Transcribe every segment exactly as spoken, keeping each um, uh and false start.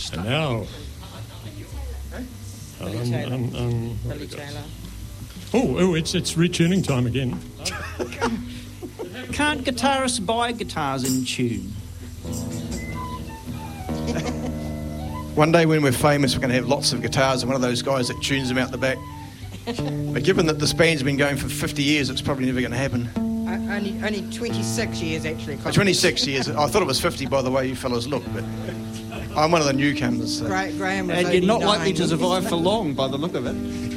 And now... Billy um, Taylor. um, um, what Billy have we got? Taylor. Oh, oh, it's it's retuning time again. Can't guitarists buy guitars in tune? One day when we're famous, we're going to have lots of guitars and one of those guys that tunes them out the back. But given that this band's been going for fifty years, it's probably never going to happen. Uh, only, only twenty-six years, actually. Oh, twenty-six years. I thought it was fifty by the way you fellas look, but I'm one of the newcomers. So. Gra- Graham was And you're not eighty-nine. likely to survive for long by the look of it.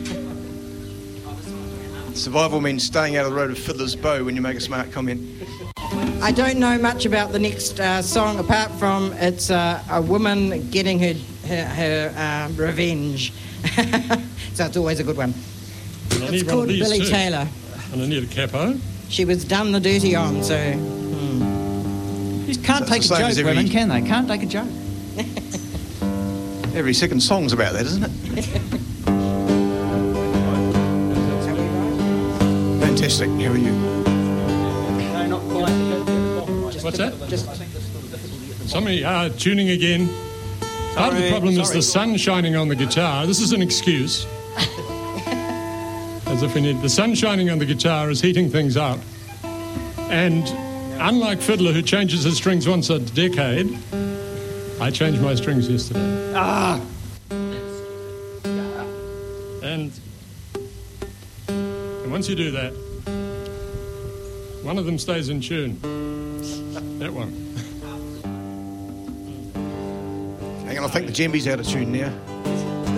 Survival means staying out of the road of Fiddler's Bow when you make a smart comment. I don't know much about the next uh, song apart from it's uh, a woman getting her her, her uh, revenge. So it's always a good one. And I It's need one of called these Billy too. Taylor. And I need a capo. She was done the dirty on, so... You can't So take it's a the same joke, as every- women, can they? Can't take a joke. Every second song's about that, isn't it? Fantastic. How are you? No, not quite. What's that? Somebody uh, tuning again. Part of the Sorry, problem is sorry. the sun shining on the guitar. This is an excuse. As if we need... The sun shining on the guitar is heating things up. And unlike Fiddler, who changes his strings once a decade, I changed my strings yesterday. Ah! And, and once you do that, one of them stays in tune. That one. Hang on, I think the djembe's out of tune now.